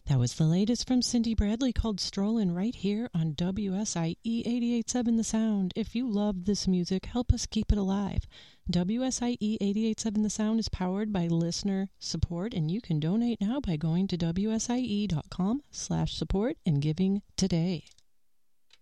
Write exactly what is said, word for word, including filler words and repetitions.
That was the latest from Cindy Bradley called Strollin' right here on W S I E eighty-eight point seven The Sound. If you love this music, help us keep it alive. W S I E eighty-eight point seven The Sound is powered by listener support, and you can donate now by going to W S I E dot com slash support and giving today.